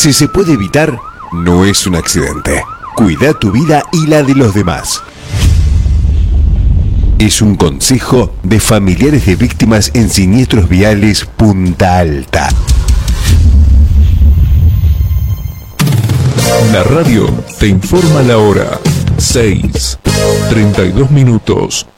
Si se puede evitar, no es un accidente. Cuida tu vida y la de los demás. Es un consejo de familiares de víctimas en siniestros viales Punta Alta. La radio te informa la hora. 6:32.